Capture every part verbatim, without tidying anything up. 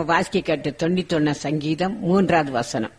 நம்ம வாசிக்க கேட்ட தொண்ணூத்தி ஒன்னா சங்கீதம் மூன்றாவது வசனம்.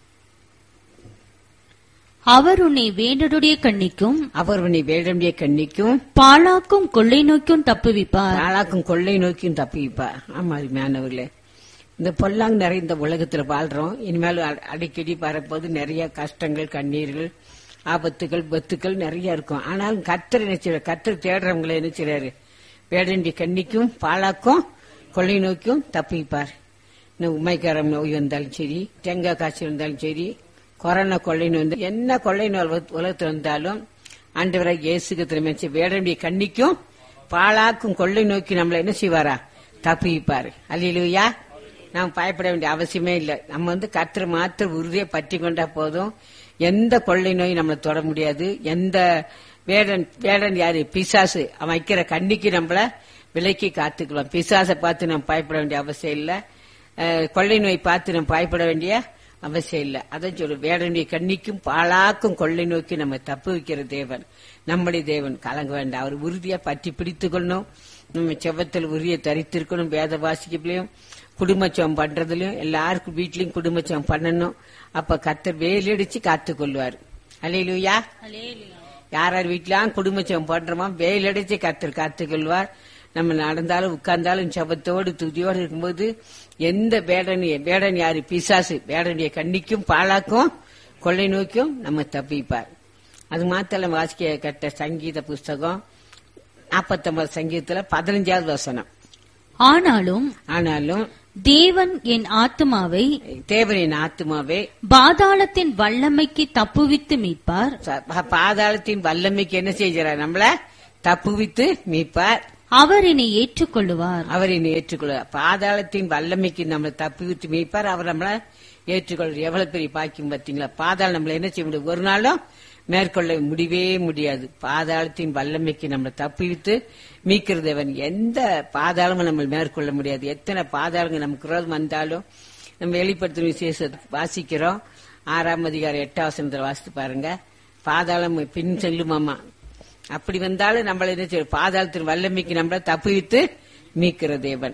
அவர் உன்னை வேண்டருடைய கண்ணிக்கும் அவர் உன்னை வேடனுடைய கண்ணிக்கும் பாழாக்கும் கொள்ளை நோக்கியும் தப்புவிப்பார். பாழாக்கும் கொள்ளை நோக்கியும் தப்புவிப்பார். ஆமா மேனவர்களே, இந்த பொல்லாங் நிறைந்த உலகத்துல வாழ்றோம். இனிமேல் அடிக்கடி வரப்போது நிறைய கஷ்டங்கள், கண்ணீர்கள், ஆபத்துகள், பத்துக்கள் நிறைய இருக்கும். ஆனாலும் கர்த்தர் நினைச்சாரு, கர்த்தர் தேடுறவங்களை நினைச்சாரு வேடனுடைய கண்ணிக்கும் பாழாக்கும் கொள்ளை நோக்கியும் தப்புவிப்பார். இந்த உமைக்காரம் நோய் வந்தாலும் சரி, தேங்காய் காய்ச்சல் வந்தாலும் சரி, கொரோனா கொள்ளை நோய் வந்து என்ன கொள்ளை நோய் உலகத்தில் வந்தாலும் ஆண்டவராக இயேசுக்கு திரும்ப வேடனுடைய கண்ணிக்கும் பாழாக்கும் கொள்ளை நோக்கி நம்மள என்ன செய்வாரா தப்புவிப்பாரு. அல்லேலூயா. நாம் பயப்பட வேண்டிய அவசியமே இல்லை. நம்ம வந்து கர்த்தர் மாத்திர உறுதியை பற்றி கொண்டா போதும். எந்த கொள்ளை நோய் நம்மளை தொட முடியாது. எந்த வேடன் வேடன் யாரு பிசாசு அவன் வைக்கிற கண்ணிக்கு நம்மள விலைக்கு காத்துக்கலாம். பிசாசை பார்த்து நம்ம பயப்பட வேண்டிய அவசியம் இல்லை. கொள்ளை நோய் பார்த்து நம்ம பயப்பட வேண்டிய அவசியம் இல்லை. அதான் சொல்லு, வேடனுடைய கண்ணிக்கும் பாழாக்கும் கொள்ளை நோக்கி நம்ம தப்பு வைக்கிற தேவன் நம்முடைய தேவன். கலங்க வேண்டாம். அவர் உறுதியா பற்றி பிடித்துக் கொள்ளணும். நம்ம செவத்தில் உரிய தரித்திருக்கணும். வேத வாசிக்கலையும் குடும்பச்சம் பண்றதுலயும் எல்லாருக்கும் வீட்லயும் குடும்பச்சம் பண்ணணும். அப்ப கர்த்தர் வேலடிச்சு காத்துக் கொள்வார். அல்லேலூயா. யார் யார் வீட்லாம் குடும்பச்சம் பண்றோமோ வேலடிச்சு கர்த்தர் காத்துக் கொள்வார். நம்ம நடந்தாலும் உட்கார்ந்தாலும் செபத்தோடு துதியோடு இருக்கும்போது எந்த வேடன் வேடன் யாரு பிசாசு வேடனுடைய கண்ணிக்கும் பாழாக்கும் கொள்ளை நோக்கியும் நம்ம தப்பிப்பார். அது மாத்திரம் வாசிக்க கட்ட சங்கீத புஸ்தகம் நாற்பத்தி ஒன்பது சங்கீதத்துல பதினஞ்சாவது வசனம். ஆனாலும் ஆனாலும் தேவன் என் ஆத்துமாவை தேவனின் ஆத்துமாவை பாதாளத்தின் வல்லமைக்கு தப்புவித்து மீட்பார். பாதாளத்தின் வல்லமைக்கு என்ன செய்கிறார்? நம்மள தப்புவித்து மீட்பார். அவர் என்னை ஏற்றுக்கொள்ளுவார். அவர் என்னை ஏற்றுக்கொள்வார். பாதாளத்தின் வல்லமைக்கு நம்மளை தப்புவித்து மீட்பார். அவர் நம்மள ஏற்றுக்கொள்வார். எவ்வளவு பெரிய பாக்கியம் பார்த்தீங்களா? பாதாளம் நம்மள என்ன செய்ய முடியும்? ஒரு நாளும் மேற்கொள்ள முடியவே முடியாது. பாதாளத்தின் வல்லமைக்கு நம்மளை தப்புவித்து மீட்கிற தேவன். எந்த பாதாளமும் நம்ம மேற்கொள்ள முடியாது. எத்தனை பாதாளங்கள் நமக்கு விரோதம் வந்தாலும் நம்ம வெளிப்படுத்தும் விசேஷத்தை வாசிக்கிறோம். ஆறாம் அதிகாரம் எட்டாம் வசனத்துல வாசித்து பாருங்க. பாதாளம் பின் செல்லுமாமா. அப்படி வந்தாலும் நம்மள என்ன பாதாளத்தின் வல்லமைக்கு நம்மள தப்புவித்து மீட்கிற தேவன்.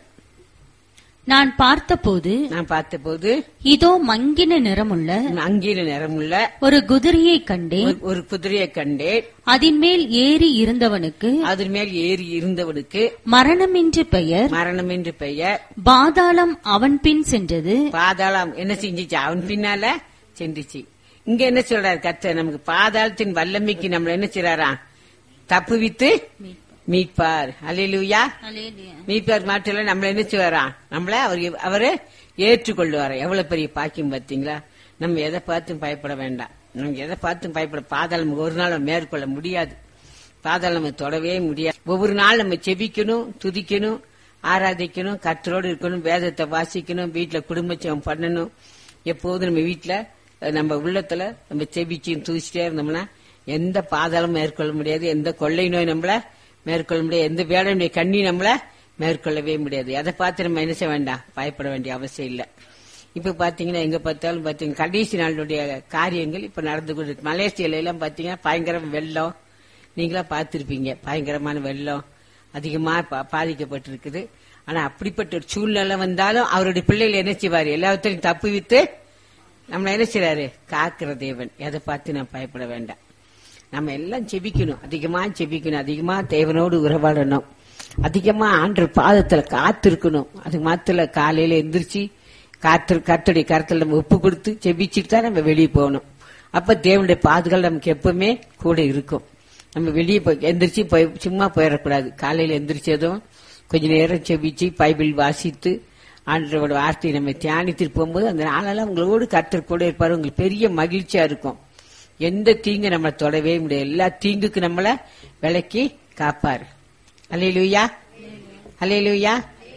நான் பார்த்தபோது நான் பார்த்தபோது இதோ மங்கின நிறமுள்ள அங்கின நிறமுள்ள ஒரு குதிரையை கண்டேன். ஒரு குதிரையை கண்டேன். அதன் மேல் ஏறி இருந்தவனுக்கு அதன் மேல் ஏறி இருந்தவனுக்கு மரணம் என்று பெயர். மரணம் என்று பெயர். பாதாளம் அவன் பின் சென்றது. பாதாளம் என்ன செஞ்சிச்சு? அவன் பின்னால சென்றுச்சு. இங்க என்ன சொல்றாரு கர்த்தர்? நமக்கு பாதாளத்தின் வல்லமைக்கு நம்மள என்ன செய்றாரா? தப்புவித்து மீட்பார். அல்லேலூயா. மீட்பார் மாட்டில நம்மள என்ன செய்வாரா? நம்மள அவர் அவரு ஏற்றுக்கொள்வாரா? எவ்வளவு பெரிய பாக்கியம் பார்த்தீங்களா? நம்ம எதை பார்த்தும் பயப்பட வேண்டாம். நம்ம எதை பார்த்தும் பயப்பட பாதாளம் ஒரு நாள் மேற்கொள்ள முடியாது. பாதாளம் நம்ம தொடவே முடியாது. ஒவ்வொரு நாள் நம்ம செபிக்கணும், துதிக்கணும், ஆராதிக்கணும், கர்த்தரோடு இருக்கணும், வேதத்தை வாசிக்கணும், வீட்டுல குடும்பச்சம் பண்ணணும். எப்போதும் நம்ம வீட்டுல நம்ம உள்ளத்துல நம்ம செபிச்சும் துதிச்சிட்டே இருந்தோம்னா எந்த பாதாளம் மேற்கொள்ள முடியாது. எந்த கொள்ளை நோய் நம்மள மேற்கொள்ள முடியாது. எந்த வேடனுடைய கண்ணி நம்மள மேற்கொள்ளவே முடியாது. அதை பார்த்து நம்ம என்ன செய்ய வேண்டாம்? பயப்பட வேண்டிய அவசியம் இல்லை. இப்ப பாத்தீங்கன்னா எங்க பார்த்தாலும் பாத்தீங்கன்னா கடைசி நாளுடைய காரியங்கள் இப்ப நடந்து கொண்டு மலேசியால எல்லாம் பாத்தீங்கன்னா பயங்கர வெள்ளம். நீங்களா பார்த்திருப்பீங்க. பயங்கரமான வெள்ளம் அதிகமா பாதிக்கப்பட்டிருக்குது. ஆனா அப்படிப்பட்ட ஒரு சூழ்நிலை வந்தாலும் அவருடைய பிள்ளைகள் என்ன செய்வாரு? எல்லாத்தையும் தப்பு வித்து நம்மள என்ன செய்றாரு? காக்கிற தேவன். எதை பார்த்து நம்ம பயப்பட வேண்டாம். நம்ம எல்லாம் செபிக்கணும், அதிகமா செபிக்கணும், அதிகமா தேவனோடு உறவாடணும், அதிகமா ஆண்டு பாதத்துல காத்திருக்கணும். அது மாத்திர காலையில எந்திரிச்சு காத்து கர்த்தருடைய கருத்துல நம்ம ஒப்பு கொடுத்து செபிச்சுட்டு தான் நம்ம வெளியே போகணும். அப்ப தேவனுடைய பாதுகாப்பு நமக்கு எப்பவுமே கூட இருக்கும். நம்ம வெளியே போய் எந்திரிச்சு போய் சும்மா போயிடக்கூடாது. காலையில எந்திரிச்சதும் கொஞ்ச நேரம் செபிச்சு பைபிள் வாசித்து ஆண்டவரோட வார்த்தையை நம்ம தியானித்து போகும்போது அந்த நாளெல்லாம் உங்களோடு கர்த்தர் கூட இருப்பாரு. உங்களுக்கு பெரிய மகிழ்ச்சியா இருக்கும். எந்த தீங்கு நம்மளை தொடவே முடியாது. எல்லா தீங்குக்கு நம்மள விலக்கி காப்பாரு. அல்லேலூயா, அல்லேலூயா.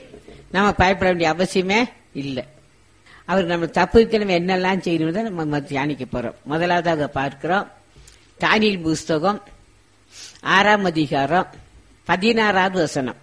நம்ம பயப்பட வேண்டிய அவசியமே இல்லை. அவர் நம்ம தப்புக்கு நம்ம என்னெல்லாம் செய்யணும் தான் நம்ம தியானிக்க போறோம். முதலாவதாக பார்க்கிறோம் தானியேல் புஸ்தகம் ஆறாம் அதிகாரம் பதினாறாவது வசனம்.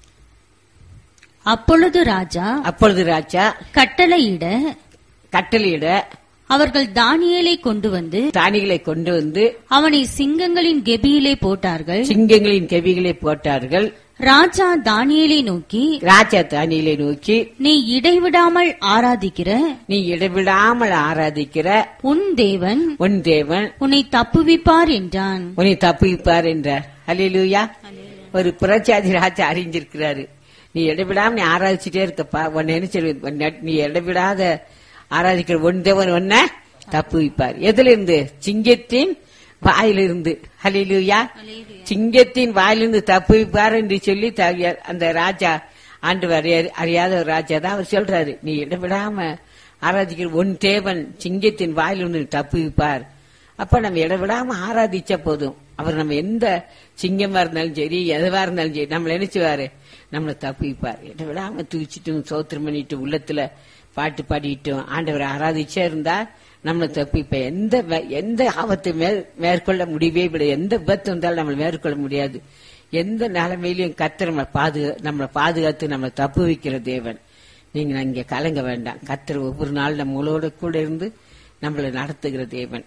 அப்பொழுது ராஜா அப்பொழுது ராஜா கட்டளையிட கட்டளையிட அவர்கள் தானியேலை கொண்டு வந்து தானியேலை கொண்டு வந்து அவனை சிங்கங்களின் கெபியிலே போட்டார்கள். சிங்கங்களின் கெபியிலே போட்டார்கள். ராஜா தானியேலை நோக்கி ராஜா தானியேலை நோக்கி நீ இடைவிடாமல் ஆராதிக்கிற நீ இடைவிடாமல் ஆராதிக்கிற உன் தேவன் உன் தேவன் உன்னை தப்புவிப்பார் என்றான். உன்னை தப்புவிப்பார் என்றார். ஹல்லேலூயா. ஒரு புறச்சாதி ராஜா அறிஞ்சிருக்கிறாரு. நீ இடைவிடாம நீ ஆராதிச்சுட்டே இருக்கப்பா, உன்னை என்ன செய்ய, நீ இடைவிடாத ஆராதிக்கிற ஒன் தேவன் உன்னை தப்புவிப்பார். எதுல இருந்து? சிங்கத்தின் வாயிலிருந்து. ஹல்லேலூயா. சிங்கத்தின் வாயிலிருந்து தப்புவிப்பார் என்று சொல்லி அந்த ராஜா, ஆண்டவர் அறியாத ஒரு ராஜா தான் அவர் சொல்றாரு, நீ இடைவிடாம ஆராதிக்கிற ஒன் தேவன் சிங்கத்தின் வாயிலிருந்து தப்புவிப்பார். அப்ப நம்ம இடைவிடாம ஆராதிச்ச போதும் அவர் நம்ம எந்த சிங்கமா இருந்தாலும் சரி, எதுவா இருந்தாலும் சரி, நம்மள நினைச்சுவாரு, நம்மளை தப்புவிப்பார். இடைவிடாம தூச்சிட்டும் சோத்திரம் பண்ணிட்டு உள்ளத்துல பாட்டு பாடிட்டும் ஆண்டவரை ஆராதிச்சா இருந்தா நம்மளை தப்புவிப்ப. எந்த எந்த ஆபத்தை மேற்கொள்ள முடியவே விட, எந்த விபத்து வந்தாலும் நம்மளை மேற்கொள்ள முடியாது. எந்த நிலைமையிலையும் கர்த்தர் நம்மளை பாதுகா நம்மளை பாதுகாத்து நம்மளை தப்பு வைக்கிற தேவன். நீங்க இங்க கலங்க வேண்டாம். கர்த்தர் ஒவ்வொரு நாள் நம்மளோட கூட இருந்து நம்மளை நடத்துகிற தேவன்.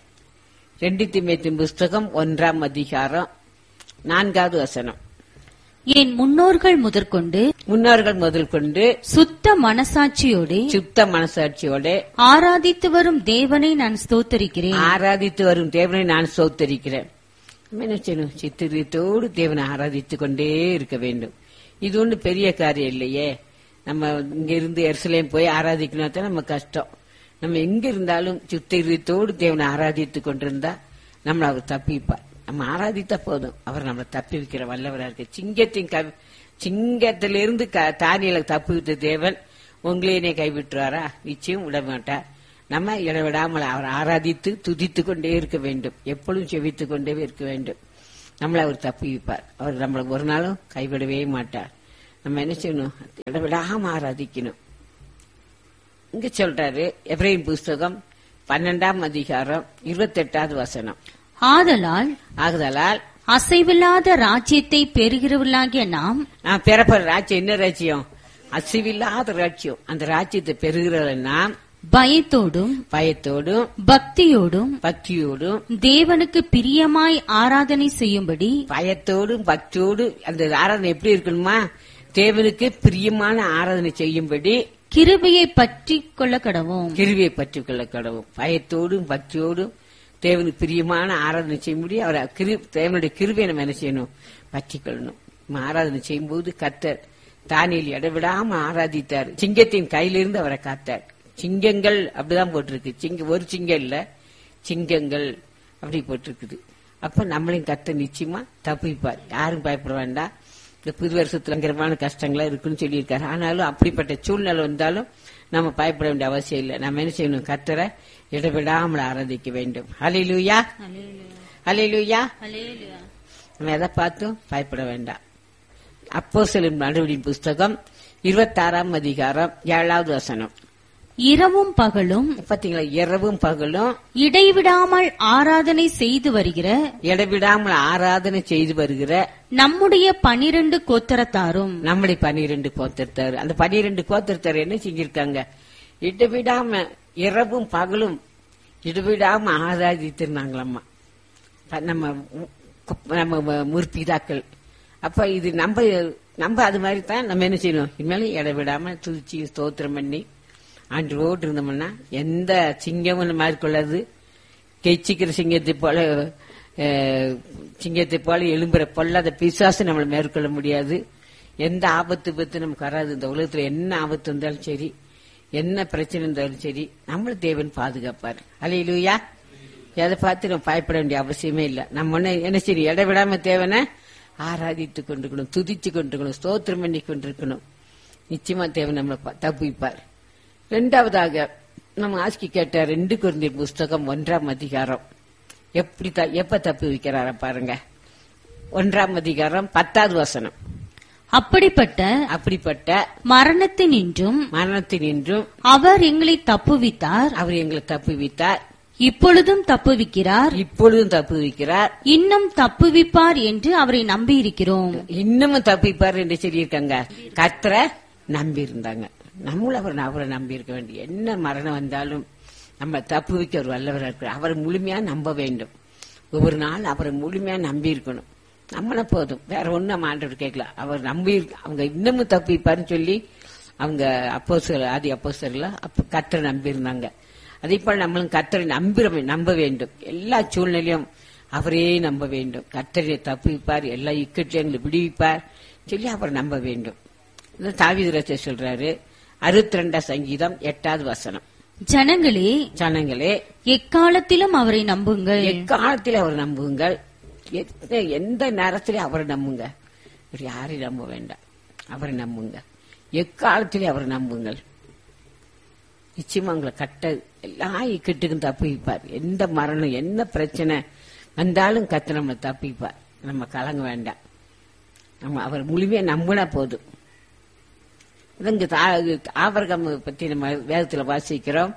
ரெண்டு தீமோத்தேயு புஸ்தகம் ஒன்றாம் அதிகாரம் நான்காவது வசனம். என் முன்னோர்கள் முதற்கொண்டு முன்னோர்கள் முதல் கொண்டு சுத்த மனசாட்சியோடு சுத்த மனசாட்சியோட ஆராதித்து வரும் தேவனை நான் ஸ்தோத்தரிக்கிறேன். ஆராதித்து வரும் தேவனை நான் ஸ்தோத்தரிக்கிறேன். என்ன செய்யணும்? சித்திரத்தோடு தேவனை ஆராதித்துக் கொண்டே இருக்க வேண்டும். இது ஒண்ணு பெரிய காரியம் இல்லையே. நம்ம இங்க இருந்து எருசலேம் போய் ஆராதிக்கணும் நம்ம கஷ்டம். நம்ம எங்க இருந்தாலும் சித்திரத்தோடு தேவனை ஆராதித்துக் கொண்டிருந்தா நம்மள அவர் தப்பிப்பார். நம்ம ஆராதித்தா போதும், அவர் நம்மளை தப்பி வைக்கிற வல்லவரா இருக்கு. சிங்கத்தின் சிங்கத்திலிருந்து தானியலை தப்பி விட்ட தேவன் உங்களையே கைவிட்டுவாரா? நிச்சயம் விட மாட்டார். நம்ம இடவிடாமல் அவர் ஆராதித்து துதித்து கொண்டே இருக்க வேண்டும். எப்பொழுதும் செவித்துக் கொண்டே இருக்க வேண்டும். நம்மளை அவர் தப்பி வைப்பார். அவர் நம்மளை ஒரு நாளும் கைவிடவே மாட்டார். நம்ம என்ன செய்யணும்? இடவிடாம ஆராதிக்கணும். இங்க சொல்றாரு எபிரேயர் புஸ்தகம் பன்னெண்டாம் அதிகாரம் இருபத்தி எட்டாவது வசனம். ஆதலால் ஆகுதலால் அசைவில்லாத ராஜ்யத்தை பெறுகிறவர்களாகிய நாம் நான் பெறப்படுற ராஜ்யம் என்ன ராஜ்யம்? அசைவில்லாத ராஜ்யம். அந்த ராஜ்யத்தை பெறுகிறவர்கள் நாம் பயத்தோடும் பயத்தோடும் பக்தியோடும் பக்தியோடும் தேவனுக்கு பிரியமாய் ஆராதனை செய்யும்படி பயத்தோடும் பக்தியோடு அந்த ஆராதனை எப்படி இருக்கணுமா? தேவனுக்கு பிரியமான ஆராதனை செய்யும்படி கிருபையை பற்றி கொள்ள கடவோம். கிருபையை பற்றி கொள்ள கடவோம். பயத்தோடும் பக்தியோடும் தேவனுக்கு பிரியமான ஆராதனை செய்யும்படி அவர் தேவனுடைய கிருபையை நம்ம என்ன செய்யணும்? பற்றி கொள்ளணும். ஆராதனை செய்யும் போது கர்த்தர் தானியேல் இடைவிடாம ஆராதித்தார். சிங்கத்தின் கையிலிருந்து அவரை காத்தார். சிங்கங்கள் அப்படிதான் போட்டிருக்கு. சிங்க ஒரு சிங்கம் இல்ல, சிங்கங்கள் அப்படி போட்டிருக்குது. அப்ப நம்மளையும் கர்த்தர் நிச்சயமா தப்பிப்பார். யாரும் பயப்பட வேண்டாம். இந்த புது வருஷத்துல பயங்கரமான கஷ்டங்களா இருக்குன்னு சொல்லியிருக்காரு. ஆனாலும் அப்படிப்பட்ட சூழ்நிலை வந்தாலும் நம்ம பயப்பட வேண்டிய அவசியம் இல்லை. நம்ம என்ன செய்யணும்? கர்த்தரை இடைவிடாமல் ஆராதிக்க வேண்டும். ஹல்லேலூயா, ஹல்லேலூயா. நம்ம எதை பார்த்தும் பயப்பட வேண்டாம். அப்போஸ்தலர் நடவடிக்கையின் புஸ்தகம் இருபத்தி ஆறாம் அதிகாரம் ஏழாவது வசனம். இரவும் பகலும் பாத்தீங்களா? இரவும் பகலும் இடைவிடாமல் ஆராதனை செய்து வருகிற இடைவிடாமல் ஆராதனை செய்து வருகிற நம்முடைய பனிரெண்டு கோத்திரத்தாரும் நம்முடைய பனிரெண்டு கோத்திரத்தாரு அந்த பனிரெண்டு கோத்திரத்தார் என்ன செஞ்சிருக்காங்க? இடைவிடாம இரவும் பகலும் இடைவிடாம ஆராதித்திருந்தாங்களம்மா நம்ம நம்ம முற்பிதாக்கள். அப்ப இது நம்ம நம்ம அது மாதிரி தான் நம்ம என்ன செய்யணும்? இனிமேலும் இடைவிடாம துதிச்சு ஸ்தோத்திரம் பண்ணி ஆண்டோடு இருந்தோம்னா எந்த சிங்கமும் மேற்கொள்ளாது. கெச்சிக்கிற சிங்கத்தை போல சிங்கத்தை போல எழும்புற பொல்லாத பிசாசு நம்மளை மேற்கொள்ள முடியாது. எந்த ஆபத்து பத்து நமக்கு வராது. இந்த உலகத்துல என்ன ஆபத்து இருந்தாலும் சரி, என்ன பிரச்சனை இருந்தாலும் சரி, நம்மள தேவன் பாதுகாப்பாரு. ஹல்லேலூயா. எதை பார்த்து நம்ம பயப்பட வேண்டிய அவசியமே இல்லை. நம்ம என்ன சரி இடைவிடாம தேவனை ஆராதித்து கொண்டிருக்கணும், துதிச்சு கொண்டிருக்கணும், ஸ்தோத்திரம் பண்ணி கொண்டிருக்கணும். நிச்சயமா தேவன் நம்மளை தப்புவிப்பார். ரெண்டாவதாக நம்ம ஆஸ்கி கேட்ட ரெண்டு கொரிந்தியர் புஸ்தகம் ஒன்றாம் அதிகாரம் எப்படி எப்ப தப்பு வைக்கிறார பாருங்க. ஒன்றாம் அதிகாரம் பத்தாவது வசனம். அப்படிப்பட்ட அப்படிப்பட்ட மரணத்தினின்றும் மரணத்தினின்றும் அவர் எங்களை தப்புவித்தார். அவர் எங்களை தப்புவித்தார். இப்பொழுதும் தப்புவிக்கிறார். இப்பொழுதும் தப்புவிக்கிறார். இன்னும் தப்புவிப்பார் என்று அவரை நம்பி இருக்கிறோம். இன்னமும் தப்புவிப்பார் என்று சொல்லியிருக்காங்க. கர்த்தரை நம்பி இருந்தாங்க. நம்மளும் அவர் அவரை நம்பி இருக்க வேண்டிய என்ன மரணம் வந்தாலும் நம்ம தப்பு வைக்க ஒரு வல்லவராக இருக்கிறார். அவரை முழுமையா நம்ப வேண்டும். ஒவ்வொரு நாள் அவரை முழுமையா நம்பி இருக்கணும். நம்மள போதும், வேற ஒண்ணும் நம்ம ஆண்டவர் கேட்கல. அவர் நம்பி அவங்க இன்னமும் தப்பிப்பாருன்னு சொல்லி அவங்க அப்போஸ்தலர் ஆதி அப்போஸ்தலர்ல அப்ப கர்த்தரை நம்பி இருந்தாங்க. அதே போல நம்மளும் கர்த்தரை நம்பி நம்ப வேண்டும். எல்லா சூழ்நிலையும் அவரே நம்ப வேண்டும். கர்த்தரை தப்பிப்பார், எல்லா இக்கட்டிலும் விடுவிப்பார் சொல்லி அவர் நம்ப வேண்டும். தாவீது ராஜா சொல்றாரு, அறுபத்தி ரெண்டாம் சங்கீதம் எட்டாவது வசனம், ஜனங்களே ஜனங்களே எக்காலத்திலும் அவரை நம்புங்கள். எக்காலத்திலும் அவர் நம்புங்கள். எந்த நேரத்திலே அவரை நம்புங்க. யாரையும் நம்ப வேண்டாம், அவரை நம்புங்க. எக்காலத்திலே அவரை நம்புங்கள். நிச்சயமா உங்களை கட்ட எல்லா இக்கட்டுக்கும் தப்பிப்பார். எந்த மரணம் என்ன பிரச்சனை வந்தாலும் கத்து நம்மளை தப்பிப்பார். நம்ம கலங்க வேண்டாம், நம்ம அவர் முழுமையா நம்பினா போதும். ஆபிரகாம் பத்தி நம்ம வேதத்துல வாசிக்கிறோம்.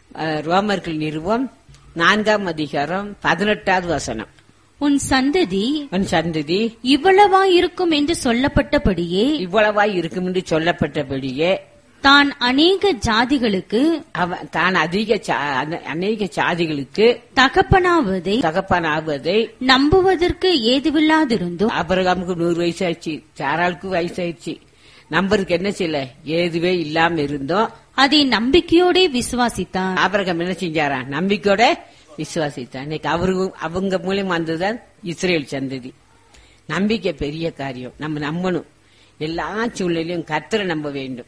ரோமர்கள் நிறுவம் நான்காம் அதிகாரம் பதினெட்டாவது வசனம், உன் சந்ததி உன் சந்ததி இவ்வளவா இருக்கும் என்று சொல்லப்பட்டபடியே இவ்வளவாய் இருக்கும் என்று சொல்லப்பட்டபடியே தான் அநேக ஜாதிகளுக்கு அவன் தான் அதிக அநேக ஜாதிகளுக்கு தகப்பனாவதை தகப்பனாவதை நம்புவதற்கு ஏதுவில்லாதிருந்தும். ஆபிரகாமுக்கு நூறு வயசு ஆயிடுச்சு, சாராளுக்கு வயசாயிடுச்சு, நம்பருக்கு என்ன செய்யல, ஏதுவே இல்லாம இருந்தோம். அதை நம்பிக்கையோட விசுவாசித்தான். ஆபிரகாம் என்ன செஞ்சாரா, நம்பிக்கையோட விசுவாசித்தான். இன்னைக்கு அவரு அவங்க மூலியமா வந்ததுதான் இஸ்ரேல் சந்ததி. நம்பிக்கை பெரிய காரியம். நம்ம நம்பணும். எல்லா சூழ்நிலையும் கர்த்தரை நம்ப வேண்டும்.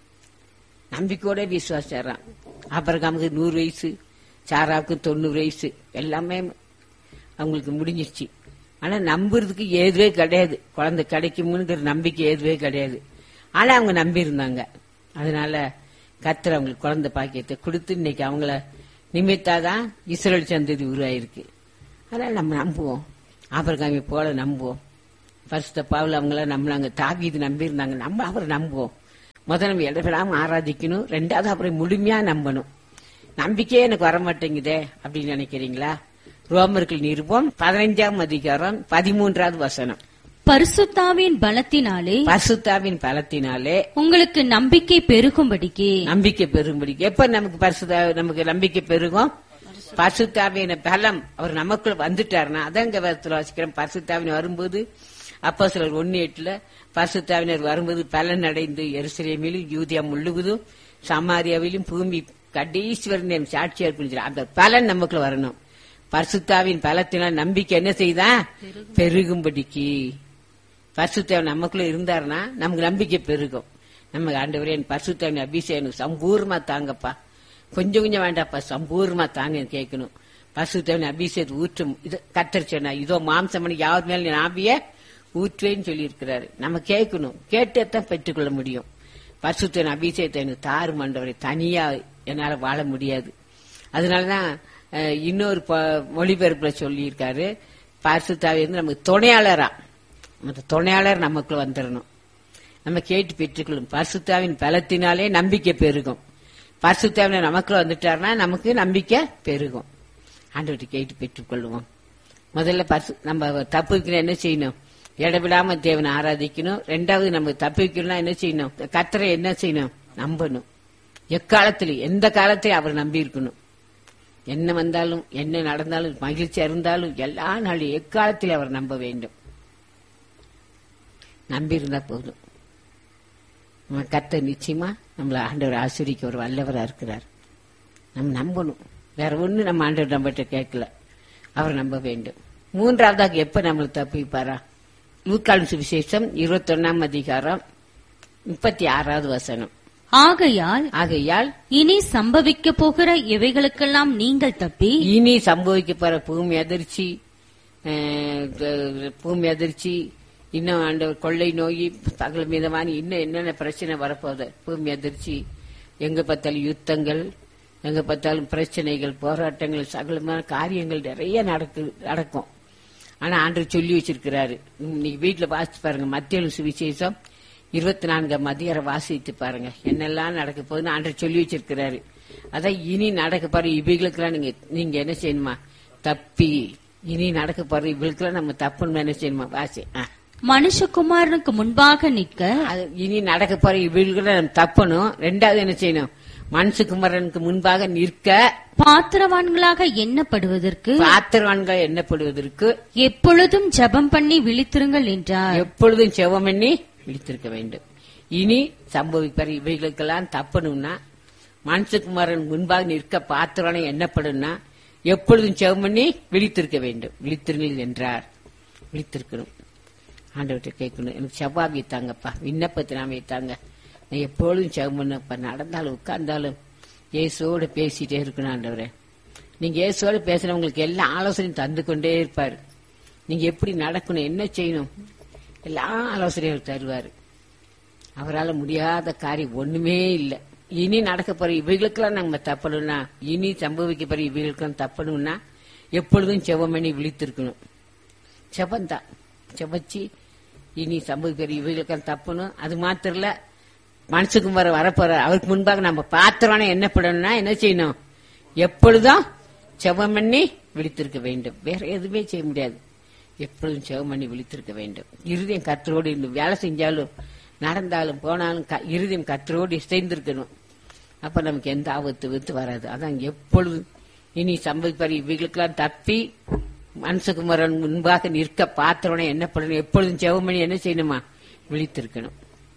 நம்பிக்கையோட விசுவாசிச்சாராம். ஆபிரகாமுக்கு நூறு வயசு, சாராவுக்கு தொண்ணூறு வயசு, எல்லாமே அவங்களுக்கு முடிஞ்சிருச்சு. ஆனா நம்புறதுக்கு ஏதுவே கிடையாது. குழந்தை கிடைக்கும்ங்கிற நம்பிக்கை ஏதுவே கிடையாது. ஆனா அவங்க நம்பி இருந்தாங்க. அதனால கர்த்தர் அவங்களுக்கு குழந்தை பாக்கியத்தை கொடுத்து இன்னைக்கு அவங்கள நிமித்தாதான் இஸ்ரேல் சந்ததி உருவாயிருக்கு. அதனால நம்ம நம்புவோம், ஆபிரகாமை போல நம்புவோம். பரிசுத்த பவுல் அவங்கள நம்பினாங்க, தாவீது நம்பி இருந்தாங்க. நம்ம அவரை நம்புவோம். முதல்ல நம்ம இடப்படாம ஆராதிக்கணும். ரெண்டாவது அப்புறம் முழுமையா நம்பணும். நம்பிக்கையே எனக்கு வரமாட்டேங்குதே அப்படின்னு நினைக்கிறீங்களா? ரோமர்கள் நிருபம் பதினைஞ்சாம் அதிகாரம் பதிமூன்றாவது வசனம், பரிசுத்தாவின் பலத்தினாலே பரிசுத்தாவின் பலத்தினாலே உங்களுக்கு நம்பிக்கை பெருகும்படிக்கு நம்பிக்கை பெருகும்படிக்கு எப்ப நமக்கு பரிசுத்தா நமக்கு நம்பிக்கை பெருகும்? பரிசுத்தாவின் பலம் அவர் நமக்குள்ள வந்துட்டாருன்னா, அதான் இங்க வாசிக்கிறோம். பரிசுத்தாவின் வரும்போது அப்போ சிலர் ஒன்னு எட்டுல பரிசுத்தாவினர் வரும்போது பலன் அடைந்து எருசலேமிலும் யூதியா முழுவதும் சமாரியாவிலும் பூமி கடைசிவரன் சாட்சியா இருக்கு. அந்த பலன் நமக்குள்ள வரணும். பரிசுத்தாவின் பலத்தினால் நம்பிக்கை என்ன செய்தா பெருகும்படிக்கு. பரிசுத்தாவின் நமக்குள்ள இருந்தாருன்னா நமக்கு நம்பிக்கை பெருகும். நமக்கு ஆண்டவரே என் பரிசுத்தாவின் அபிஷேகம் சம்பூர்ணமா தாங்கப்பா, கொஞ்சம் கொஞ்சம் வேண்டாப்பா, சம்பூர்ணமா தாங்க கேட்கணும். பரிசுத்தாவின் அபிஷேகத்தை ஊற்றும். இது கர்த்தர் சொன்னா, இதோ மாம்சமணி யார் மேல ஆவிய ஊற்றுவேன்னு சொல்லி இருக்கிறாரு. நம்ம கேட்கணும், கேட்டேத்தான் பெற்றுக்கொள்ள முடியும். பரிசுத்தாவின் அபிஷேகத்தை எனக்கு தாரும் ஆண்டவரே, தனியா என்னால வாழ முடியாது. அதனாலதான் இன்னொரு மொழிபெயர்ப்புல சொல்லி இருக்காரு, பரிசுத்தாவி வந்து நமக்கு துணையாளரா, அந்த துணையாளர் நமக்குள்ள வந்துடணும். நம்ம கேட்டு பெற்றுக்கொள்ளும். பரிசுத்தாவின் பலத்தினாலே நம்பிக்கை பெருகும். பரிசுத்தாவின நமக்குள்ள வந்துட்டாருன்னா நமக்கு நம்பிக்கை பெருகும். ஆண்டவர்கிட்ட கேட்டு பெற்றுக்கொள்வோம். முதல்ல பரிசு நம்ம தப்புவிக்கணும் என்ன செய்யணும்? இடவிடாம தேவனை ஆராதிக்கணும். ரெண்டாவது நம்ம தப்புவிக்கணும்னா என்ன செய்யணும்? கர்த்தரை என்ன செய்யணும்? நம்பணும். எக்காலத்திலும் எந்த காலத்திலும் அவர் நம்பி இருக்கணும். என்ன வந்தாலும் என்ன நடந்தாலும் மகிழ்ச்சியா இருந்தாலும் எல்லா நாளும் எக்காலத்திலும் அவர் நம்ப வேண்டும். நம்பி இருந்தா போதும். நம்ம கர்த்தர் நிச்சயமா நம்மள ஆண்டவர் ஆசிரிக்க ஒரு வல்லவரா இருக்கிறார். நம்ம நம்பணும். வேற ஒண்ணு நம்ம ஆண்டவர் நம்மகிட்ட கேட்கல, அவர் நம்ப வேண்டும். மூன்றாவதாக எப்ப நம்மளுக்கு தப்பிப்பாரா? லூக்காவின் சுவிசேஷம் இருபத்தி ஒன்னாம் அதிகாரம் முப்பத்தி ஆறாவது வசனம், ஆகையால் ஆகையால் இனி சம்பவிக்க போகிற இவைகளுக்கெல்லாம் நீங்கள் தப்பி, இனி சம்பவிக்க போற பூமி அதிர்ச்சி, பூமி அதிர்ச்சி, இன்னும் ஆண்டவர் கொள்ளை நோய், சகல மீதமான இன்னும் என்னென்ன பிரச்சனை வரப்போகுது, பூமி அதிர்ச்சி, எங்க பார்த்தாலும் யுத்தங்கள், எங்க பார்த்தாலும் பிரச்சனைகள், போராட்டங்கள், சகலமான காரியங்கள் நிறைய நடக்கு நடக்கும். ஆனா ஆண்டவர் சொல்லி வச்சிருக்கிறாரு. இன்னைக்கு வீட்டுல வாசிச்சு பாருங்க, மத்திய சுவிசேஷம் இருபத்தி நான்காம் அதிகாரம் வாசித்து பாருங்க, என்னெல்லாம் நடக்க போகுதுன்னு ஆண்டவர் சொல்லி வச்சிருக்கிறாரு. அதான் இனி நடக்க போற இவைகளுக்கெல்லாம் நீங்க நீங்க என்ன செய்யணுமா? தப்பி. இனி நடக்க போற இவங்களுக்கெல்லாம் நம்ம தப்புன்னு என்ன செய்யணுமா? வாசி. மனுஷகுமாரனுக்கு முன்பாக நிற்க, இனி நடக்க போற இவங்களுக்கு நம்ம தப்பணும். ரெண்டாவது என்ன செய்யணும்? மனுஷகுமாரனுக்கு முன்பாக நிற்க பாத்திரவான்களாக எண்ணப்படுவதற்கு பாத்திரவான்கள் எண்ணப்படுவதற்கு எப்பொழுதும் ஜெபம் பண்ணி விழித்திருங்கள் என்றார். எப்பொழுதும் செவம் பண்ணி விழித்திருக்க வேண்டும். இனி சம்பவிப்பார் இவைகளுக்கெல்லாம் தப்பணும்னா மனுஷகுமாரன் முன்பாக நிற்க பாத்திரவானை எண்ணப்படும்னா எப்பொழுதும் செவம் பண்ணி விழித்திருக்க வேண்டும். விழித்திருங்கள் என்றார். விழித்திருக்கணும். ஆண்டவர்கிட்ட கேட்கணும், எனக்கு செவ்வாய் தாங்கப்பா, விண்ணப்பத்தை நான் வைத்தாங்க, நான் எப்பொழுதும் செவம் பண்ணப்பா, நடந்தாலும் உட்கார்ந்தாலும் இயேசுவோடு பேசிட்டே இருக்கணும். ஆண்டவரே, நீங்க இயேசுவோடு பேசுறவங்களுக்கு எல்லா ஆலோசனையும் தந்து கொண்டே இருப்பாரு. நீங்க எப்படி நடக்கணும், என்ன செய்யணும், எல்லா ஆலோசனையும் தருவாரு. அவரால் முடியாத காரியம் ஒண்ணுமே இல்லை. இனி நடக்க போற இவைகளுக்கெல்லாம் நம்ம தப்பணும்னா, இனி சம்பவிக்க போற இவைகளுக்கெல்லாம் தப்பணும்னா எப்பொழுதும் செவம் பண்ணி விழித்திருக்கணும். செவந்தான் செவச்சி இனி சம்பவிக்கிற இவைகளுக்கெல்லாம் தப்பணும். அது மாத்திரம் இல்ல, மனுஷகுமார வரப்போற அவருக்கு முன்பாக நம்ம பாத்திரமான என்ன பண்ணணும்னா என்ன செய்யணும், எப்பொழுதும் செவம் பண்ணி விழித்திருக்க வேண்டும். வேற எதுவுமே செய்ய முடியாது. எப்பொழுதும் செவம் பண்ணி விழித்திருக்க வேண்டும். இருதயம் கர்த்தரோடு இருந்து வேலை செஞ்சாலும் நடந்தாலும் போனாலும் இருதயம் கர்த்தரோடு இசைந்திருக்கணும். அப்ப நமக்கு எந்த ஆபத்து வித்து வராது. அதான் எப்பொழுதும் இனி சம்பவிப்பார் இவைகளுக்கெல்லாம் தப்பி மனுஷகுமாரன் முன்பாக நிற்க பாத்திரனை என்ன பண்ணணும், எப்பொழுதும் செவமணி என்ன செய்யணுமா, விழித்திருக்கணும்.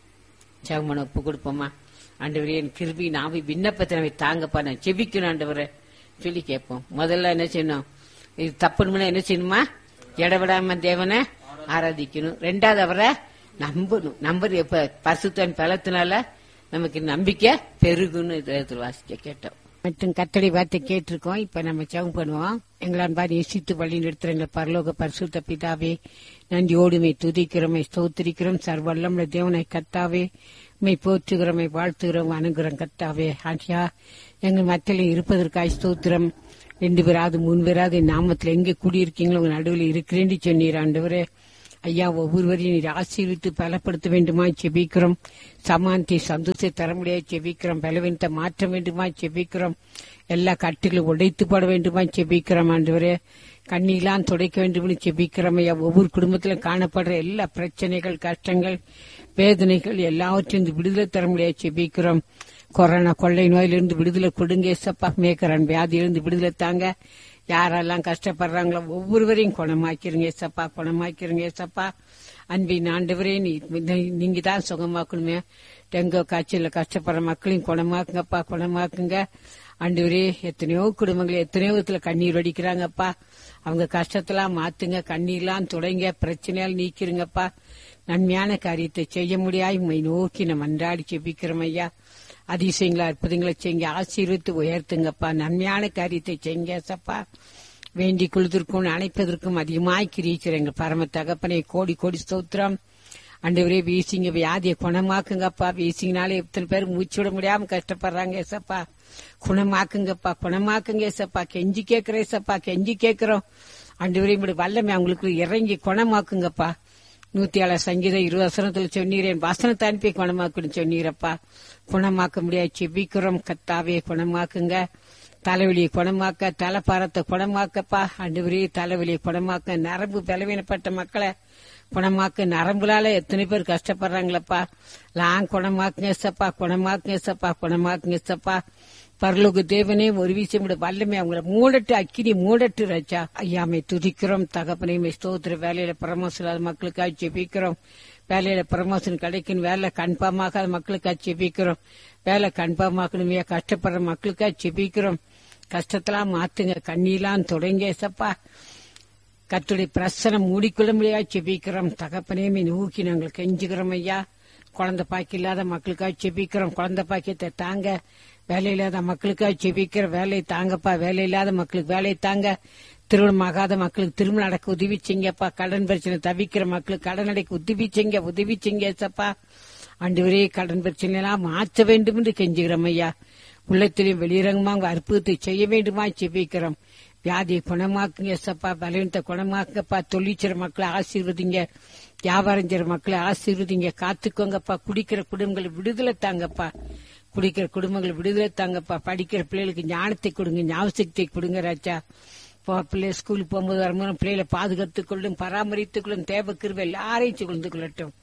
செவமணி ஒப்பு கொடுப்போமா. ஆண்டவரே, என் கிருபி நாவி விண்ணப்பத்தினவை தாங்கப்பா, நான் செபிக்கணும் ஆண்டவரை சொல்லி கேட்போம். முதல்ல என்ன செய்யணும், இது தப்புணும்னா என்ன செய்யணுமா, இடவிடாம தேவனை ஆராதிக்கணும். ரெண்டாவது அவரை நம்பணும். நம்பர் எப்ப பரிசுத்தன் பலத்தினால நமக்கு நம்பிக்கை பெருகுன்னு வாசிக்க கேட்டோம். மற்றும் கத்தடி வார்த்தை கேட்டிருக்கோம். இப்ப நம்ம ஜெபம் பண்ணுவோம். எங்களான் பாரி நேசித்து வழி நிறுத்துற எங்கள் பரலோக பரிசுத்த பிதாவே, நன்றியோடுமை துதிக்கிறோமை ஸ்தோத்திரிக்கிறோம். சர்வல்லமுள்ள தேவனை கர்த்தாவே, மை போற்றுகிறோமை வாழ்த்துகிறோம் வணங்குகிறோம் கர்த்தாவே. ஆண்டியா, எங்கள் மத்தியில் இருப்பதற்காக ஸ்தோத்திரம். ரெண்டு பேராது மூணு பேராது நாமத்தில் எங்கே கூடியிருக்கீங்களோ உங்க நடுவில் இருக்கிறேன்னு சொன்னீர் ஆண்டவரே. ஐயா, ஒவ்வொருவரையும் நீர் ஆசீர்வித்து பலப்படுத்த வேண்டுமா செபிக்கிறோம். சமானத்தை சந்தோஷத்தை தர முடியாது செபிக்கிறோம். பலவீனத்தை மாற்ற வேண்டுமா செபிக்கிறோம். எல்லா கட்டுகளும் உடைத்து போட வேண்டுமா செபிக்கிறோம் ஆண்டவரே. கண்ணீலாம் துடைக்க வேண்டும் செபிக்கிறோம் ஐயா. ஒவ்வொரு குடும்பத்திலும் காணப்படுற எல்லா பிரச்சனைகள், கஷ்டங்கள், வேதனைகள் எல்லாவற்றையும் விடுதலை தர முடியாது செபிக்கிறோம். கொரோனா கொள்ளை நோயிலிருந்து விடுதலை கொடுங்க ஏசப்பா. மேக்கரன் வியாதியிலிருந்து விடுதலை தாங்க. யாரெல்லாம் கஷ்டப்படுறாங்களோ ஒவ்வொருவரையும் குணமாக்கிறீங்க ஏசப்பா, குணமாக்கிறீங்க ஏசப்பா. அன்பின் ஆண்டவரே, நீங்க தான் சுகமாக்கணுமே. டெங்கு காய்ச்சல கஷ்டப்படுற மக்களையும் குணமாக்குங்கப்பா, குணமாக்குங்க ஆண்டவரே. எத்தனையோ குடும்பங்கள் எத்தனையோ விதத்துல கண்ணீர் வடிக்கிறாங்கப்பா. அவங்க கஷ்டத்தெல்லாம் மாத்துங்க, கண்ணீர்லாம் தொடங்க, பிரச்சனையால் நீக்கிருங்கப்பா. நன்மையான காரியத்தை செய்ய முடியாது உண்மை நோக்கி நம்ம அன்றாடி செபிக்கிறோம் ஐயா. அதிசயங்களா அற்புதங்களை செய்ய ஆசீர்வித்து உயர்த்துங்கப்பா. நன்மையான காரியத்தை செய்ய சப்பா. வேண்டி கொள்வதற்கும் அணைப்பதற்கும் அதிகமாய் கிரிக்கிற எங்க பரம தகப்பனை கோடி கோடி ஸ்தோத்திரம். ஆண்டவரே, வீசிங்க வியாதியை குணமாக்குங்கப்பா. வீசிங்கனாலே எத்தனை பேர் மூச்சு விட முடியாம கஷ்டப்படுறாங்க ஏசப்பா. குணமாக்குங்கப்பா, குணமாக்குங்க ஏசப்பா. கெஞ்சி கேட்கிறேன் ஏசப்பா, கெஞ்சி கேட்கிறோம் ஆண்டவரே. இப்படி வல்லமை அவங்களுக்கு இறங்கி குணமாக்குங்கப்பா. நூத்தி ஏழு சங்கீதம் இருபது வசனத்துல சொன்னீரேன், வசனத்தை அனுப்பி குணமாக்குன்னு சொன்னீரப்பா. குணமாக்க முடியாது செபிக்கிறோம் கத்தாவே, குணமாக்குங்க. தலைவலியை குணமாக்க, தலைப்பாரத்தை குணமாக்கப்பா ஆண்டவரே. தலைவலியை குணமாக்க, நரம்பு பலவீனப்பட்ட மக்களை குணமாக்க, நரம்புலால எத்தனை பேர் கஷ்டப்படுறாங்களப்பா. லாங் குணமாக்குங்க சப்பா, குணமாக்குங்க சப்பா, குணமாக்குங்க சப்பா. பரலோக தேவனே, ஒரு விஷயம் வல்லமை அவங்களை மூடட்டு, அக்கினி மூடட்டு ராஜா. ஐயாமை துதிக்கிறோம் தகப்பனையுமே ஸ்தோத்திர. வேலையில பிரமோஷன் இல்லாத மக்களுக்காக ஜெபிக்கிறோம். வேலையில பிரமோஷன் கிடைக்கும், வேலை கன்ஃபார்மாக மக்களுக்காக ஜெபிக்கிறோம். வேலை கன்ஃபார்மாக்கணுமே, கஷ்டப்படுற மக்களுக்காக ஜெபிக்கிறோம். கஷ்டத்தெல்லாம் மாத்துங்க, கண்ணீலாம் தொடங்க சப்பா. கர்த்தருடைய பிரசனம் மூடிக்கொள்ள முடியாது செபிக்கிறோம் தகப்பனையுமே நோக்கி நாங்கள் கெஞ்சுக்கிறோம் ஐயா. குழந்தை பாக்கி இல்லாத மக்களுக்காக செபிக்கிறோம், குழந்தை பாக்கியத்தை தாங்க. வேலை இல்லாத மக்களுக்காக செபிக்கிற, வேலையை தாங்கப்பா. வேலை இல்லாத மக்களுக்கு வேலையை தாங்க. திருமணம் ஆகாத மக்களுக்கு திருமணம் நடக்க உதவி செய்யப்பா. கடன் பிரச்சனை தவிக்கிற மக்களுக்கு கடன் அடைக்க உதவி செய்ய உதவி செய்யப்பா. ஆண்டவரே, கடன் பிரச்சனை எல்லாம் மாற்ற வேண்டும் என்று கெஞ்சுகிறோம் ஐயா. உள்ளத்திலையும் வெளியிறங்கமாக அற்புதத்தை செய்ய வேண்டுமா செபிக்கிறோம். வியாதியை குணமாக்குங்க சப்பா. பலவீனத்தை குணமாக்குங்கப்பா. தொழிற்சிற மக்களை ஆசீர்வதிங்க. வியாபாரம் செய்யற மக்களை ஆசீர்வதிங்க. காத்துக்கோங்கப்பா. குடிக்கிற குடும்பங்களை விடுதலை தாங்கப்பா. குடிக்கிற குடும்பங்களை விடுதலை தாங்கப்பா. படிக்கிற பிள்ளைகளுக்கு ஞானத்தை கொடுங்க, ஞாபகத்தை கொடுங்க ராஜா. பிள்ளை ஸ்கூலுக்கு போகும்போது வரும்போது பிள்ளைகளை பாதுகாத்துக் கொள்ளும், பராமரித்துக் கொள்ளும். தேவ கிருபை எல்லாரையும் கொண்டு கொள்ளட்டும்.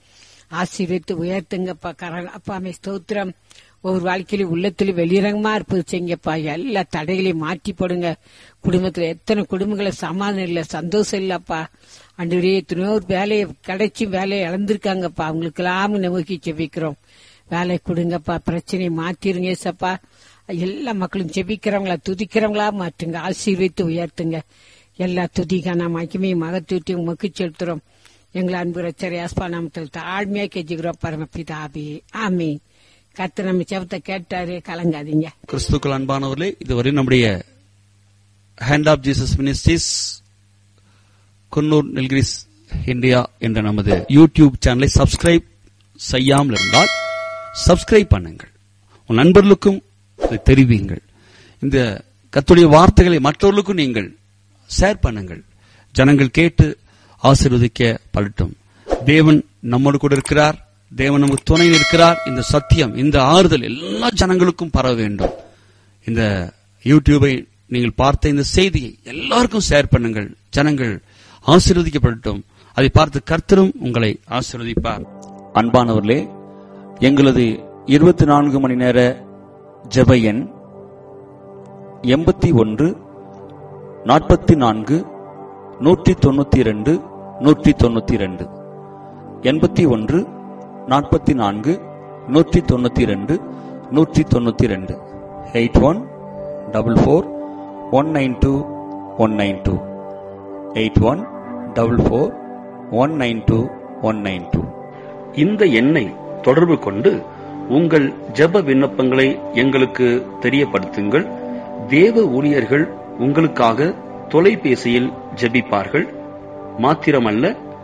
ஆசீர்வதித்து உயர்த்துங்கப்பா. கர அப்பாமே ஸ்தோத்திரம். ஒவ்வொரு வாழ்க்கையிலும் உள்ளத்திலும் வெளிரங்கமா இருப்பது செய்யுங்கப்பா. எல்லா தடைகளையும் மாற்றி போடுங்க. குடும்பத்துல எத்தனை குடும்பங்கள சமாதானம் இல்ல, சந்தோஷம் இல்லப்பா. ஆண்டவரே, எத்தனையோ வேலையை கிடைச்சி வேலையை இழந்திருக்காங்கப்பா. அவங்களுக்கு எல்லாம் நோக்கி ஜெபிக்கிறோம். வேலை கொடுங்கப்பா, பிரச்சனையை மாத்திருங்க ஏசப்பா. எல்லா மக்களும் ஜெபிக்கிறவங்களா துதிக்கிறவங்களா மாற்றுங்க. ஆசீர்வதித்து உயர்த்துங்க. எல்லா துதிக்கான மகிமை மகத்துவத்தையும் உமக்கு செலுத்துறோம். எங்களை அன்பு ரட்சகர் யாஸ்பா நாமத்தில் தாழ்மையா கெஞ்சுகிறோம் பரமபிதாவே, ஆமென். கர்த்தர் நம்ம ஜெபத்தை கேட்டாரு, கலங்காதீங்க. கிறிஸ்துக்கள் அன்பானவர்களே, இதுவரை நம்முடைய hand of Jesus ministries Coonoor Nilgiris India என்ற நமது யூடியூப் சேனலை சப்ஸ்கிரைப் செய்யாமல் இருந்தால் சப்ஸ்கிரைப் பண்ணுங்கள். உன் நண்பர்களுக்கும் அதை தெரிவியுங்கள். இந்த கர்த்தருடைய வார்த்தைகளை மற்றவர்களுக்கும் நீங்கள் ஷேர் பண்ணுங்கள். ஜனங்கள் கேட்டு ஆசீர்வதிக்கப்படட்டும். தேவன் நம்மோடு கூட இருக்கிறார். தேவன் நமக்கு துணை இருக்கிறார். இந்த சத்தியம், இந்த ஆறுதல் எல்லா ஜனங்களுக்கும் பரவ வேண்டும். இந்த யூடியூபை நீங்கள் பார்த்த இந்த செய்தியை எல்லாருக்கும் ஷேர் பண்ணுங்கள். ஜனங்கள் ஆசீர்வதிக்கப்படட்டும். அதை பார்த்து கர்த்தரும் உங்களை ஆசீர்வதிப்பார். அன்பானவர்களே, எங்களது இருபத்தி நான்கு மணி நேர ஜெப எண் எண்பத்தி ஒன்று நாற்பத்தி நான்கு நூற்றி தொண்ணூத்தி இரண்டு நூற்றி தொண்ணூத்தி இரண்டு எண்பத்தி ஒன்று நாற்பத்தி நான்கு நூற்றி தொண்ணூத்தி இரண்டு நூற்றி தொண்ணூத்தி இரண்டு eight one double four one nine two one nine two eight one double four one nine two one nine two. இந்த எண்ணை தொடர்பு கொண்டு உங்கள் ஜெப விண்ணப்பங்களை எங்களுக்கு தெரியப்படுத்துங்கள். தேவ ஊழியர்கள் உங்களுக்காக தொலைபேசியில் ஜெபிப்பார்கள். மாத்திரமல்ல,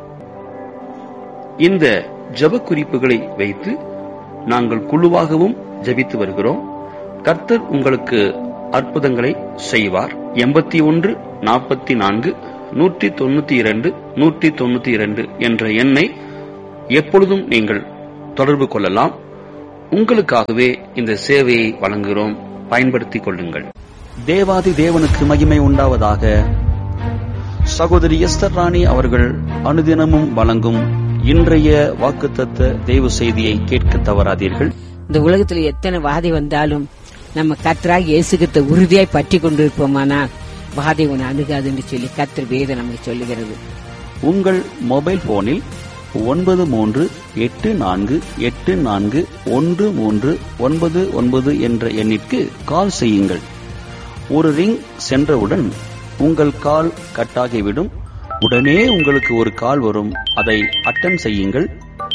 இந்த ஜெப குறிப்புகளை வைத்து நாங்கள் குழுவாகவும் ஜெபித்து வருகிறோம். கர்த்தர் உங்களுக்கு அற்புதங்களை செய்வார். எண்பத்தி ஒன்று நாற்பத்தி நான்கு நூற்றி தொண்ணூத்தி இரண்டு நூற்றி தொண்ணூத்தி இரண்டு என்ற எண்ணை எப்பொழுதும் நீங்கள் தொடர்பு கொள்ளலாம். உங்களுக்காகவே இந்த சேவையை வழங்குகிறோம். பயன்படுத்திக் கொள்ளுங்கள். தேவாதி தேவனுக்கு மகிமை உண்டாவதாக. சகோதரி எஸ்தர் ராணி அவர்கள் அனுதினமும் வழங்கும் இன்றைய வாக்குத்தத்த தேவ செய்தியை கேட்க தவறாதீர்கள். இந்த உலகத்துல எத்தனை வாதை வந்தாலும் நம்ம கர்த்தராக இயேசுகிட்ட உறுதியாய் பற்றி கொண்டிருப்போமானால் வாதை உன்னை அணுகாதுன்னு சொல்லி கர்த்தர் வேதம் நமக்கு சொல்லுகிறது. உங்கள் மொபைல் போனில் ஒன்பது மூன்று எட்டு நான்கு எட்டு நான்கு ஒன்று மூன்று ஒன்பது ஒன்பது என்ற எண்ணிற்கு கால் செய்யுங்கள். ஒரு ரிங் சென்றவுடன் உங்கள் கால் கட்டாகிவிடும். உடனே உங்களுக்கு ஒரு கால் வரும். அதை அட்டன் செய்யுங்கள்.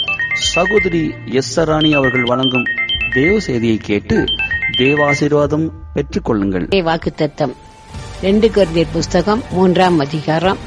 சகோதரி எஸ் ராணி அவர்கள் வழங்கும் தேவ செய்தியை கேட்டு தேவாசீர்வாதம் பெற்றுக் கொள்ளுங்கள். வாக்குத்தத்தம் ரெண்டு கொரிந்தியர் புஸ்தகம் மூன்றாம் அதிகாரம்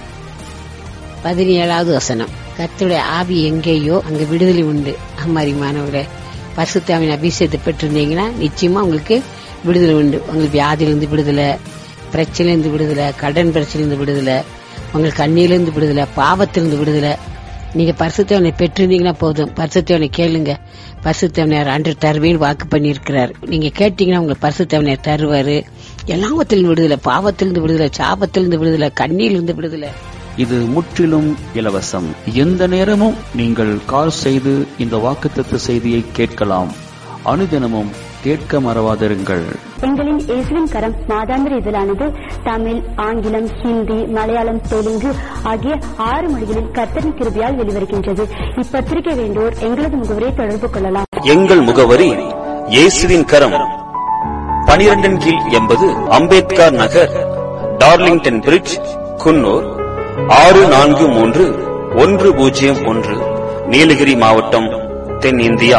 பதினேழாவது வசனம். கர்த்தருடைய ஆவி எங்கேயோ அங்க விடுதலை உண்டு. அம்மாரிமானவர்களே, பரிசுத்தாவின் அபிஷேகத்தை பெற்றிருந்தீங்கன்னா நிச்சயமா உங்களுக்கு விடுதலை உண்டு. உங்களுக்கு வியாதியிலிருந்து விடுதலை, பிரச்சனையிலிருந்து விடுதலை, கடன் பிரச்சனையிலிருந்து விடுதலை, உங்களுக்கு கண்ணியிலிருந்து விடுதலை, பாவத்திலிருந்து விடுதலை. நீங்க பரிசுத்தவனை பெற்றிருந்தீங்கன்னா போதும். பரிசுத்தவனை கேளுங்க. பரிசுத்தவனையார் அன்று தருவேன்னு வாக்கு பண்ணி இருக்கிறார். நீங்க கேட்டீங்கன்னா உங்களுக்கு பரிசுத்தவனையார் தருவாரு. எல்லாவத்திலிருந்து விடுதலை, பாவத்திலிருந்து விடுதலை, சாபத்திலிருந்து விடுதலை, கண்ணியிலிருந்து விடுதலை. இது முற்றிலும் இலவசம். எந்த நேரமும் நீங்கள் கால் செய்து இந்த வாக்குத்தத்த செய்தியை கேட்கலாம். அனுதினமும் கேட்க மறவாதிருங்கள். எங்களின் இயேசுவின் கரம் மாதாந்திர இதழானது தமிழ், ஆங்கிலம், ஹிந்தி, மலையாளம், தெலுங்கு ஆகிய ஆறு மொழிகளில் கர்த்தரின் கிருபையால் வெளிவருகின்றது. இப்பத்திரிகை வேண்டோர் எங்களது முகவரியை தொடர்பு கொள்ளலாம். எங்கள் முகவரி இயேசுவின் கரம், பனிரெண்டின் கீழ் எண்பது அம்பேத்கர் நகர், டார்லிங்டன் பிரிட்ஜ், குன்னூர் ஆறு நான்கு மூன்று ஒன்று பூஜ்ஜியம் ஒன்று, நீலகிரி மாவட்டம், தென்னிந்தியா.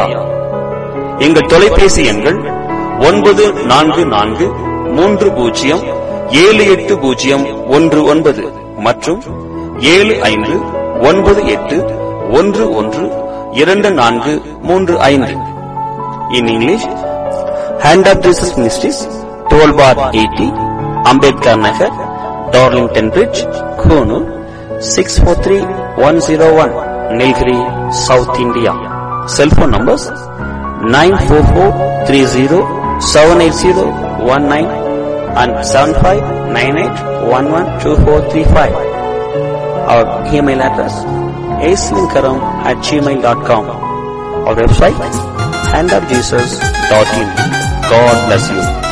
எங்கள் தொலைபேசி எண்கள் ஒன்பது நான்கு நான்கு மூன்று பூஜ்ஜியம் ஏழு எட்டு பூஜ்ஜியம் ஒன்று ஒன்பது மற்றும் ஏழு ஐந்து ஒன்பது எட்டு ஒன்று ஒன்று இரண்டு நான்கு மூன்று ஐந்து. In English, hand of Jesus ministries, twelve bar eighty, Ambedkar Nagar, Darlington bridge, Coonoor six four three one zero one, Nilgiri, south India. Cellphone numbers nine four four three zero seven eight zero one nine and seven five nine eight one one two four three five. Our email address ace linkaram at gmail dot com. our website hand of jesus dot in. God bless you.